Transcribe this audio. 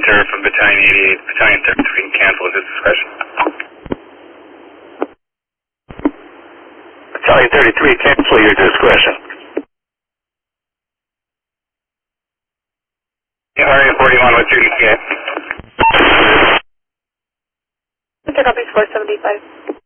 sir, from Battalion 88, Battalion 33 can cancel at his discretion. Battalion 33, cancel your discretion. RA 41, what's your ETA? Mr. Copies 475.